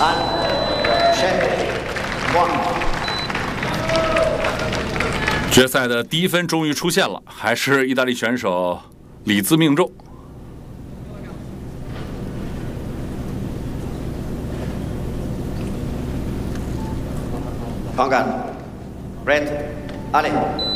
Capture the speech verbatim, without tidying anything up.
决赛的第一分终于出现了，还是意大利选手李兹命中。 Congan, Brett, Ali.